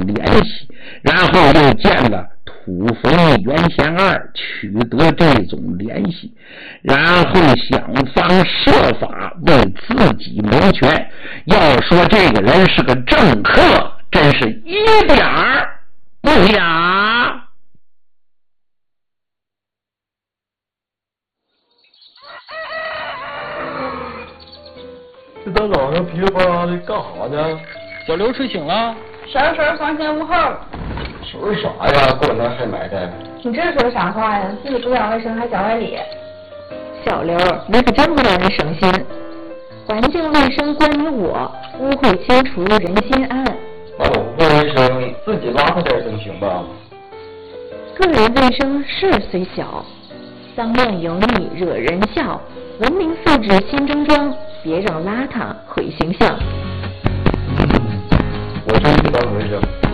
联系，然后又见了土匪袁贤二，取得这种联系，然后想方设法为自己谋权。要说这个人是个政客，真是一点儿不假。 这大早上噼里啪啦的干啥呢？ 小刘睡醒了。 婶婶房前屋后。 说啥呀？过来还埋汰。 你这说啥话呀？自己不讲卫生还讲外理。 小刘，你可真不让人省心。环境卫生关于我，污秽清除人心安。 那我不会卫生，自己拉开点总行吧？ 个人卫生事虽小，脏乱油腻惹人笑。文明素质新争装，别让邋遢毁形象。 我真不当卫生。